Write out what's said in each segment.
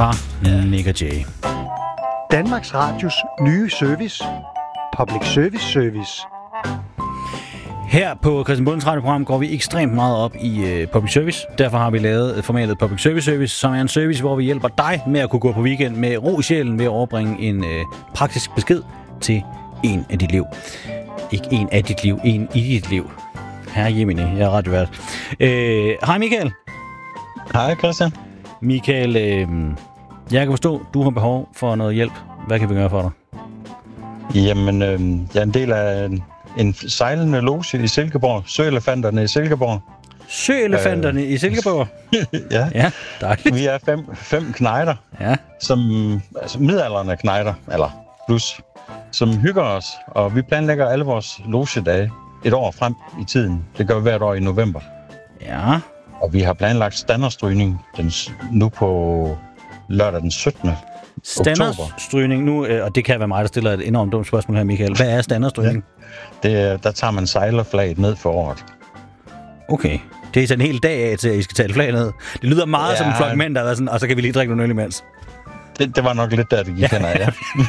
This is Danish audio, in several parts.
fra Nick & Jay. Danmarks Radios nye service. Public service. Her på Christian Bundens radioprogram går vi ekstremt meget op i public service. Derfor har vi lavet formatet Public Service, som er en service, hvor vi hjælper dig med at kunne gå på weekend med ro i sjælen ved at overbringe en praktisk besked til en af dit liv. Ikke en af dit liv, en i dit liv. Herre Jemine, jeg er radiovært. Hej Michael. Hej Christian. Michael, jeg kan forstå, du har behov for noget hjælp. Hvad kan vi gøre for dig? Jamen, jeg er en del af en sejlende loge i Silkeborg. Søelefanterne i Silkeborg. Søelefanterne i Silkeborg? Ja, dejligt. Vi er fem knejder, som midaldrende knejder, eller plus, som hygger os. Og vi planlægger alle vores logedage et år frem i tiden. Det gør vi hvert år i november. Ja. Og vi har planlagt standardstrygning nu på lørdag den 17. Standardstrygning nu, og det kan være mig, der stiller et enormt dumt spørgsmål her, Michael. Hvad er standardstrygning? Der tager man sejlerflaget ned for året. Okay. Det er sådan en hel dag af til, at I skal tage flaget ned. Det lyder meget som en flok mænd, der er sådan, og så kan vi lige drikke nogle øl imens. Det var nok lidt der, det gik hen af, ja.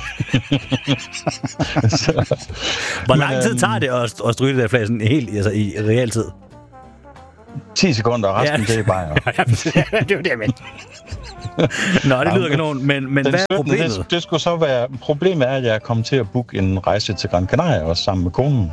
Hvor lang tid tager det at stryge det der flag sådan helt i realtid? 10 sekunder, og resten det er bare. Det var det, jeg mente. Nå, det lyder kanon, men hvad er problemet? Det skulle så være... Problemet er, at jeg er kommet til at booke en rejse til Gran Canaria, også sammen med konen.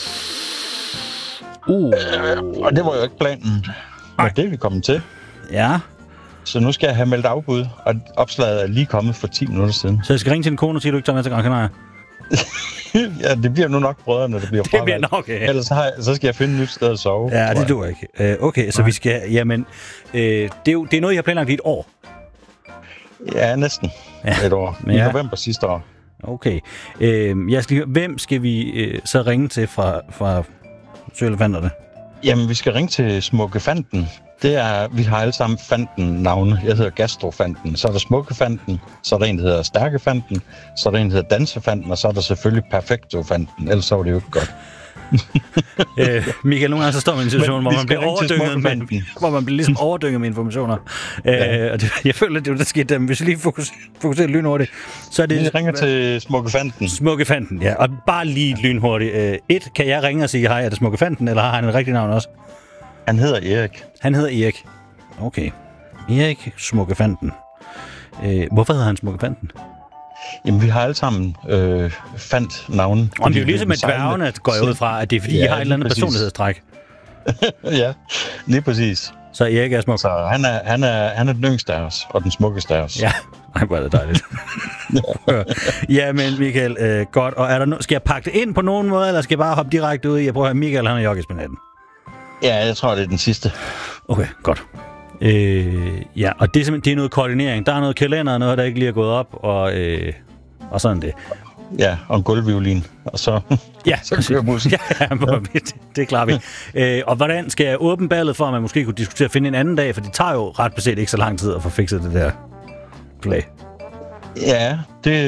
Og det var jo ikke planen. Men det er vi kommet til. Ja. Så nu skal jeg have meldt afbud, og opslaget er lige kommet for 10 minutter siden. Så jeg skal ringe til en kone og sige, at du ikke tager med til Gran Canaria? Ja, det bliver nu nok brødrene, der bliver fravalgt. Det bliver nok, ja. Ellers så skal jeg finde et nyt sted at sove. Ja, det duer ikke. Okay, så vi skal... Jamen, det er noget, I har planlagt i et år? Ja, næsten et år. I november sidste år. Okay. Jeg skal høre, hvem skal vi så ringe til fra Søelefanterne? Jamen, vi skal ringe til Smukkefanten. Vi har alle sammen Fanten-navne. Jeg hedder Gastrofanten. Så er der Smukkefanten, så er der en, der hedder Stærkefanten, så er der en, der hedder Dansefanten, og så er der selvfølgelig Perfektofanten. Ellers så var det jo ikke godt. Michael, nogle gange så står man i en situation, hvor man bliver overdynget hvor man bliver ligesom overdynget med informationer. Og jeg føler, det er det, der skete. Hvis vi lige fokuserer lynhurtigt, så er det... Vi ringer til Smukkefanten. Smukkefanten, ja. Og bare lige lynhurtigt. Kan jeg ringe og sige, hej, er det Smukkefanten, eller har han et rigtigt navn også? Han hedder Erik. Han hedder Erik. Okay. Erik Smukkefanten. Hvorfor hedder han Smukkefanten? Jamen, vi har alle sammen fandt-navne. Og det er jo ligesom med dværgene, går jeg ud fra, at det er fordi, I har et eller andet personlighedstræk. Ja, lige præcis. Så Erik er smuk. Så han er den yngste af os, og den smukkeste af os. Ja, hvor er det dejligt. Ja, men Michael, godt. Og er der skal jeg pakke det ind på nogen måde, eller skal jeg bare hoppe direkte ud i? Jeg prøver at høre, Michael, han er joggis med natten. Ja, jeg tror, det er den sidste. Okay, godt. Ja, og det er simpelthen det er noget koordinering. Der er noget kalender og noget, der ikke lige er gået op, og sådan det. Ja, og en gulvviolin, og så, så kører musik. Ja, det klarer vi. Og hvordan skal jeg åbne ballet for, at man måske kunne diskutere at finde en anden dag, for det tager jo ret beset ikke så lang tid at få fikset det der play. Ja,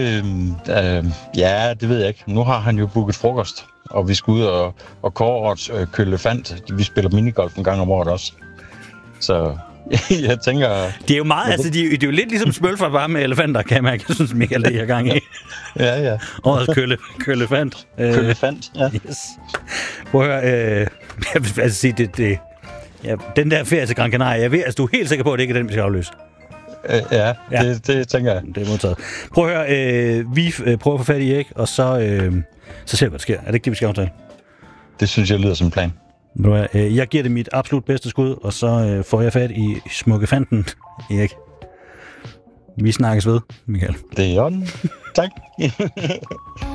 det ved jeg ikke. Nu har han jo booket frokost, og vi skal ud og kåre årets kølefant. Vi spiller minigolf en gang om året også. Så jeg tænker... Det er jo meget, altså det er jo lidt ligesom smølfer bare med elefanter, kan jeg mærke. Jeg synes, Michael, det er i gang i. Ja. Årets kølefant. Kølefant, ja. Yes. Prøv at høre, jeg vil altså sige, den der ferie til Gran Canaria, du er helt sikker på, at det ikke er den, vi skal afløse. Ja. Det tænker jeg. Det er modtaget. Prøv at høre, vi prøver at få fat i Erik, og så ser vi, hvad der sker. Er det ikke det, vi skal aftale? Det synes jeg lyder som en plan. Jeg giver det mit absolut bedste skud, og så får jeg fat i Smukkefanten, Erik. Vi snakkes ved, Michael. Det er i orden. Tak.